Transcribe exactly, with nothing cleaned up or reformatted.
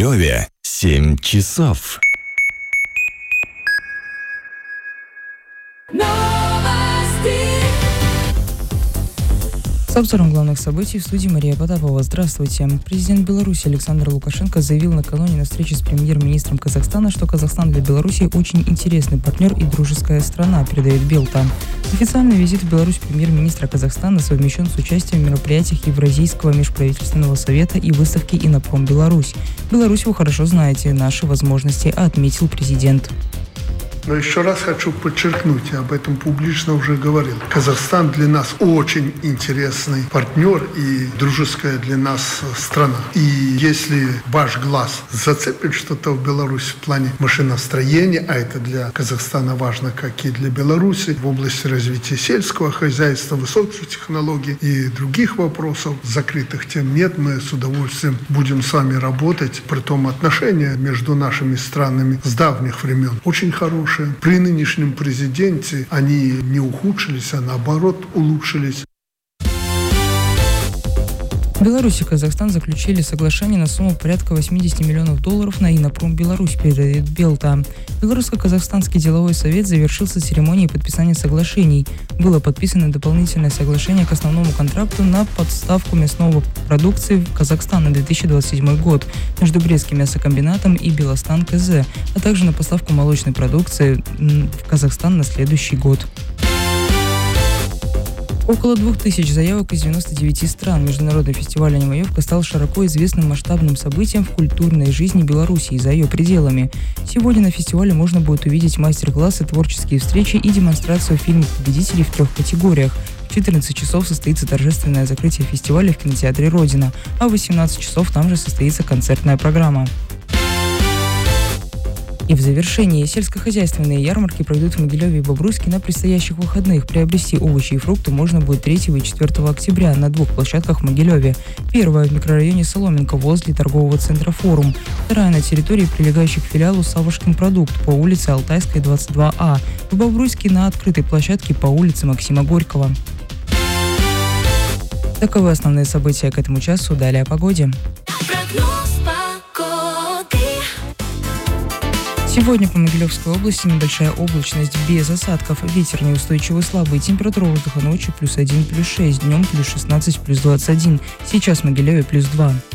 Могилеве семь часов. С обзором главных событий в студии Мария Потапова. Здравствуйте. Президент Беларуси Александр Лукашенко заявил накануне на встрече с премьер-министром Казахстана, что Казахстан для Беларуси очень интересный партнер и дружеская страна, передает Белта. Официальный визит в Беларусь премьер-министра Казахстана совмещен с участием в мероприятиях Евразийского межправительственного совета и выставки «Инопром Беларусь». Беларусь вы хорошо знаете, наши возможности, отметил президент. Но еще раз хочу подчеркнуть, я об этом публично уже говорил. Казахстан для нас очень интересный партнер и дружеская для нас страна. И если ваш глаз зацепит что-то в Беларуси в плане машиностроения, а это для Казахстана важно, как и для Беларуси, в области развития сельского хозяйства, высоких технологий и других вопросов, закрытых тем нет, мы с удовольствием будем с вами работать. Притом отношения между нашими странами с давних времен очень хорошие. При нынешнем президенте они не ухудшились, а наоборот улучшились. Беларусь и Казахстан заключили соглашение на сумму порядка восемьдесят миллионов долларов на Инопром Беларусь, передает Белта. Белорусско-казахстанский деловой совет завершился церемонией подписания соглашений. Было подписано дополнительное соглашение к основному контракту на подставку мясного продукции в Казахстан на две тысячи двадцать седьмой год между Брестским мясокомбинатом и Белостан КЗ, а также на поставку молочной продукции в Казахстан на следующий год. Около двух тысяч заявок из девяноста девяти стран. Международный фестиваль «Анимаевка» стал широко известным масштабным событием в культурной жизни Беларуси и за ее пределами. Сегодня на фестивале можно будет увидеть мастер-классы, творческие встречи и демонстрацию фильмов победителей в трех категориях. В четырнадцать часов состоится торжественное закрытие фестиваля в кинотеатре «Родина», а в восемнадцать часов там же состоится концертная программа. И в завершении сельскохозяйственные ярмарки пройдут в Могилеве и Бобруйске на предстоящих выходных. Приобрести овощи и фрукты можно будет третьего и четвёртого октября на двух площадках в Могилеве. Первая в микрорайоне Соломенко возле торгового центра «Форум». Вторая на территории, прилегающей к филиалу «Савушкин продукт» по улице Алтайской, двадцать два А. В Бобруйске на открытой площадке по улице Максима Горького. Таковы основные события к этому часу. Далее о погоде. Сегодня по Могилевской области небольшая облачность без осадков. Ветер неустойчивый слабый. Температура воздуха ночью плюс один, плюс шесть. Днем плюс шестнадцать, плюс двадцать один. Сейчас в Могилеве плюс два.